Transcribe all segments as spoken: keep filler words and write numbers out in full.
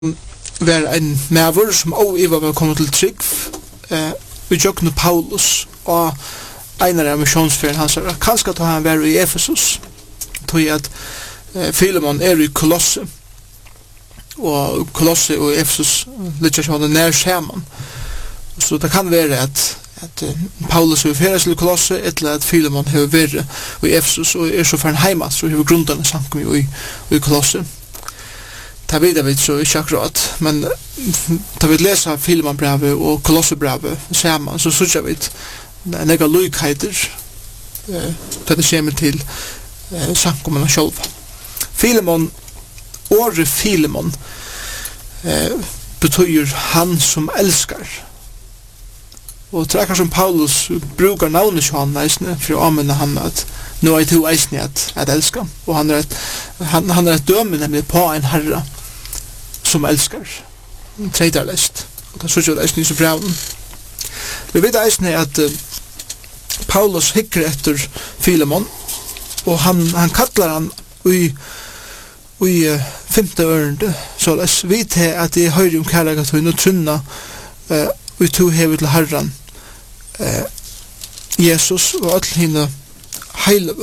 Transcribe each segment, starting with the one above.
var en maver som også Iva var kommet til trygg eh, vi jøkne Paulus og einar av misjonsferien hans er kanskje at han var i Efesus tog at eh, Filemon er i Kolosse og Kolosse og Efesus litt sånn nær sammen så det kan være at at uh, Paulus har vært til Kolosse etter at Filemon har vært i Efesus og er så for en heima så har grunnene samkommet i, i Kolosse. Det vet jeg så ikke akkurat, men da vi leser Filemon-brevet og Kolosse-brevet sammen, så synes jeg vet nega lykheter eh, da det kommer til eh, samkommene selv. Filemon, året Filemon eh, betyr han som elskar. Og trekker som Paulus brukar navnet til han eisne, for å anvende han at nå er to eisne at, at elska. Og han er et, han, han er et døme nemlig på en herre som elskar. Tredje lest. Og det synes jeg eisne i så braven. Vi vet eisne at uh, Paulus hikker etter Filemon, og han, han kallar han i i uh, femte ørende, så les vi til at jeg høyre om kærlega til å trunna uh, og to hever til herran eh, Jesus og alle henne heile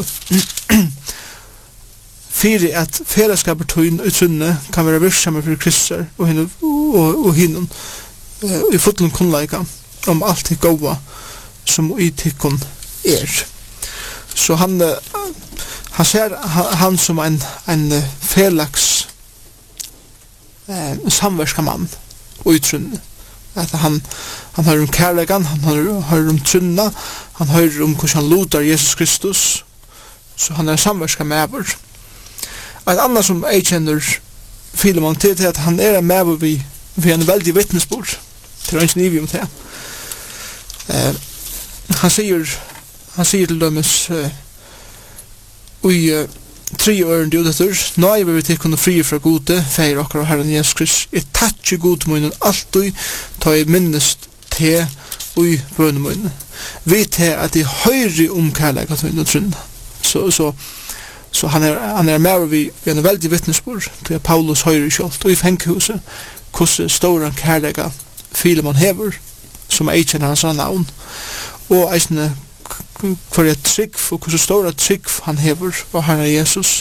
fyrir at fellesskapet tøyn og trunne kan være virksomme for Kristus og henne og, og henne eh, i fotlen kunnleika om alt det gode som i tikkun er så han han ser han som en, en fellaks eh, samverskamann og i trunne at han han har om kærlegan, han har, har om trunna, han har om hvordan han lotar Jesus Kristus, så han er samverska mever. Et annet som jeg kjenner Filemon til, til at han er en mever vi, vi er en veldig vittnesbord, til hans niv om det. Eh, han sier, han sier til dømes, uh, ui uh, tre øren djudetur, nå er vi til kunne fri fra gode, feir okkar og Herren Jesus Kristus, jeg tatsi god munnen alltid, ta i minnest te ui bønemunnen. Vi til at jeg høyri om kærleik at vi trunna. Så, så, så han er, han er med vi, vi er en veldig vittnesbord, til at Paulus høyri kjolt, og i fengehuset, hvordan stora kærleika Filemon hever, som er kjenner hans navn, og eisne for et trygg og hvordan stora trygg han hever og han er Jesus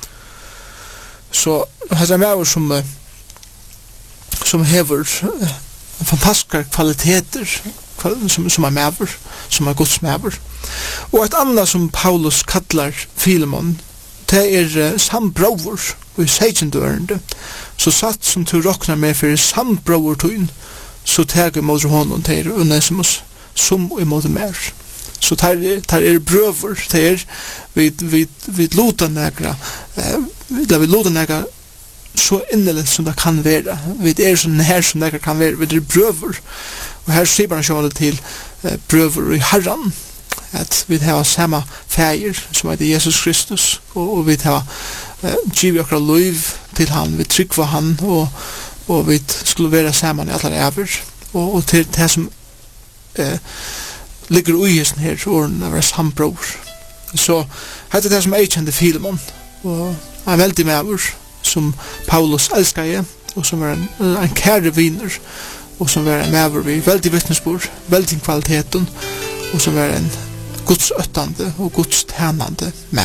så hans er med som som hever fantastiske kvaliteter som, som er med som er Guds med og et annet som Paulus kallar Filemon det er sambrauver og i seikendørende så satt som du råknar med for sambrauver tøyn så teger mot honom til Onesimus som i måte mer så tar tar er brøver tar vi vi vi låta några eh vi låta några så innerligt som det kan vara vi är så här som det kan vara vi är bröver och här ser man själva till eh, bröver i Herren att vi har samma färger som är Jesus Kristus och, och vi har eh, givet våra liv till han vi tryck för han och och vi skulle vara samman i alla över och, och till det som eh ligger uisen her åren av sambror. Så hette er det som jeg kjente Filemon, og er veldig med som Paulus elskar jeg, og som er en, en kære viner, og som er en med vi veldig vittnesbord, veldig kvaliteten, og som er en godsøttande og godstjenande med.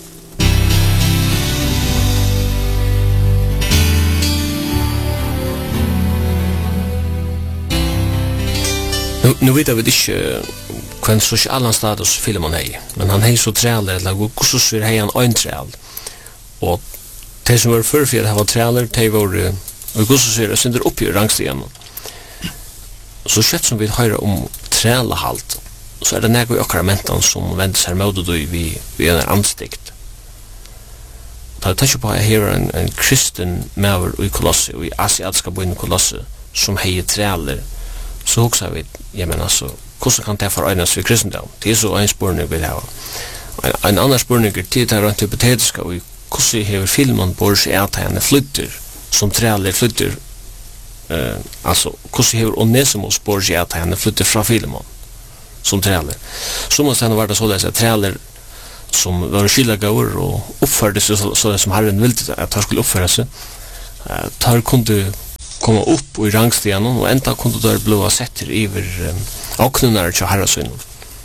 Nu, nu vet vi ikke hvem sosialen status Filemon hei, men han hei så træler, eller hvordan er hei han øyn træl. Og de som var førfyr hava træler, de var, og hvordan er det synder oppi i rangstigen. Så slett som vi høyrer om trælehalt, så er det nek vi okkar mentan som vender seg med og vi, vi er anstikt. Da jeg tenker på at jeg hever en, en kristen mever i Kolosse, og i asiatiska boin i Kolosse, som hei træler, så hoksa vi, jeg mener altså, hvordan kan det forøynes ved kristendom? Det er så en spørning vi har. En, en annen spørning er til det rent hypotetiska, og hvordan hever Filemon bor seg at han flytter, som træler flytter, uh, altså, hvordan hever Onesimus bor seg at han flytter fra Filemon, som træler. Så måste han være det så at træler som var skylagåer og oppførte seg så, så det som Herren ville at han skulle oppføre seg, uh, tar kunde komma upp i rangstigen och ända kunde där blåa sätter över åknunar till herrasönen.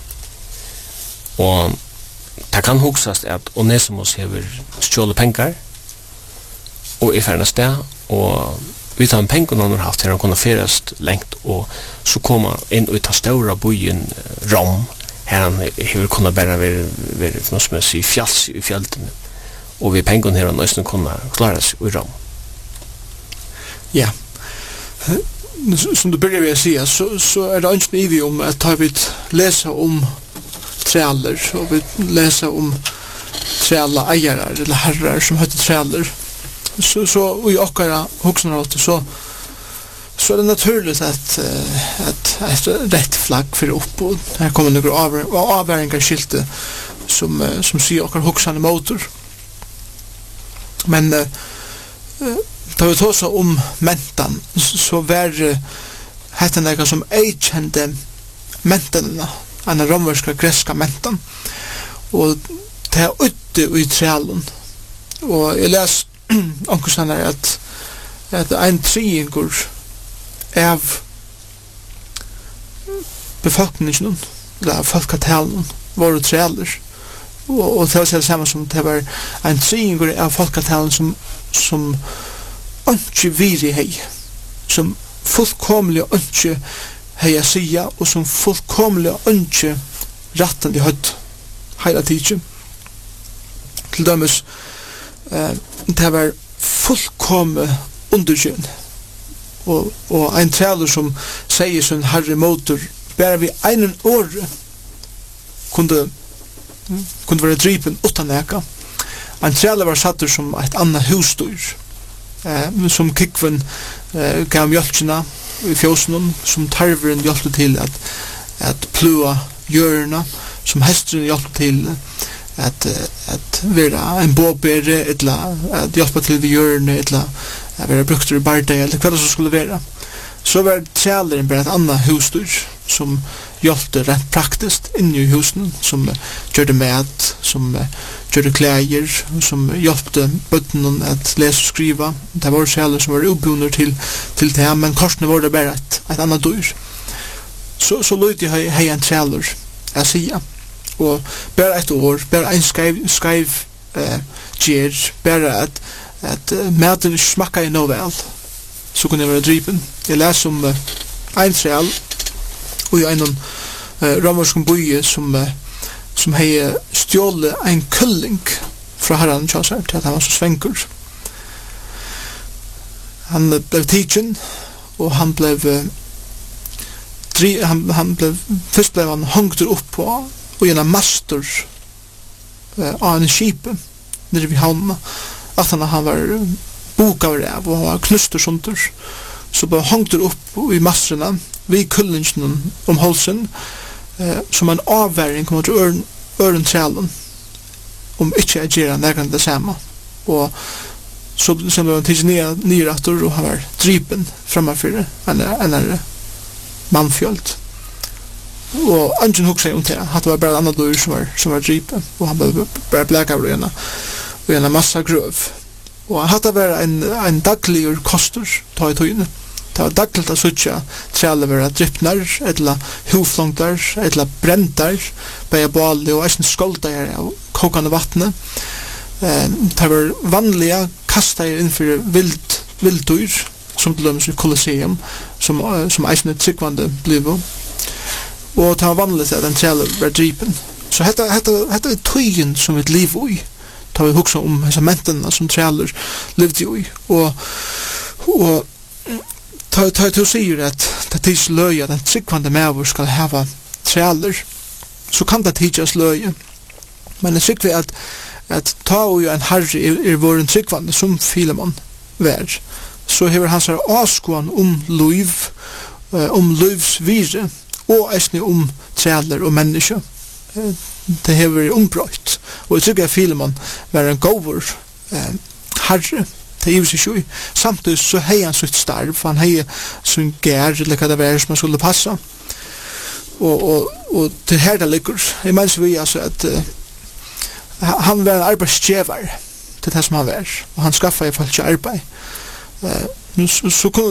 Och det kan huxas att Onesimus hever stjålet pengar och är färnast det och vi tar en pengar någon har haft här han kunde ferast längt och så komma in och ta stora bojen Rom här han hever kunna bära vid, vid något som är i fjälls i fjälten och vi pengar här han nästan kunna klara sig i Rom. Ja. Som du börjar med att säga så, så är det inte ivi om att ta vi läsa om trälar och vi läsa om träla ägare eller herrar som heter trälar så, så i åkara huxnaråt så så är det naturligt att att, att rätt flagg för upp och här kommer några av, avväringar skilte som, som ser åkara huxande motor men da vi tås om mentan så var hette nega som ej kjente mentanina en romerska greska mentan og det er ute i trealen og jeg les onkelsen er at at ein triingur av befolkningen eller folketalen var trealer og, og det var det samme som det var ein triingur av folketalen som som ikke viri hei som fullkomlig ikke hei a sia og som fullkomlig ikke ratten de høtt heila tidsi til dømes uh, det var fullkomlig underkjøn og, og ein trealer som sier som herre motor bare vi einen åre kunde kunde være dripen utan eka ein trealer var satter som et annet husdyr Eh, som kikven eh, gav mjölkina i fjósnum, som tarveren hjelpte til at, at plua hjørna, som hestren hjelpte til at, at være en båbere, eller at hjelpe til ved hjørne, eller at være brukter i barda, eller hva det så skulle være. Så var træleren bare et annet husdyr, som hjelpte rent praktiskt inni i husen, som gjorde mat, som gjorde klæger, som hjelpte bøttenen at lese og skriva. Det var sjæler som var uppbunner til, til det, men korsene var det bare et, et annet dyr. Så, så løyde jeg hei en træler, jeg sier. Og bare et år, bare en skreiv, skreiv eh, gjer, bare at, at uh, maten smakka i noe vel, så kunne jeg være driven. Jeg leser om uh, ein træl, og i en uh, romersk bøye som uh, som hei stjålet ein kulling fra herran Kjasar til at han var så svenkur. Han uh, blev tidsen, og han blev uh, dri, han, han blev først blev han hongter opp på og gjennom master uh, av en skipe nere vid havna at han, han var uh, bokaver av og han var knuster sunter så blev hongter opp i masterna vid kullingen om halsen eh, som en avværing kommer til øren, øren trælen om ikke jeg gjør nærmere det samme og så som det var tidlig nye retter og han var drypen fremmefyrir enn en mannfjöld og angen hukk seg om det at det var bare annet dyr som var, som var drypen og han ble bare blæk av det og en massa grøv og han hadde vært en, en daglig koster ta i tøyene. Det var dagligt att sucha träla vara drypnar, eller huflångtar, eller bräntar, bäja båle och ästen skoltar av kokande vattnet. Eh, det var vanliga kastar inför vild, vilddyr, som till dömes i Colosseum, som, som ästen tryggvande blev. Och det var vanligt att en träla var drypen. Så detta, detta, detta är tygen som ett liv i. Det var också om dessa människorna som trälar levde i. Och, och Ta ta to sier at det is løye at en tryggvande mæver skal hava træler, så kan det tidjas løye. Men det sikker vi at, at ta og en herre er, er våren tryggvande som Filemon vær, så hever han seg avskoan om liv, om livs vire, og eisne om træler og menneske. Det hever ombrøyt. Og jeg tykker at Filemon vær en gåvor eh, herre, det er jo seg sjøy. Samtidig så hei han sitt starv, han hei sin gær, eller hva det var som han skulle passa. Og, og, og til her det ligger. Jeg mener vi altså at uh, han var en arbeidsgjevar til det som han var, og han skaffa i falsk arbeid. Uh, så, så kunne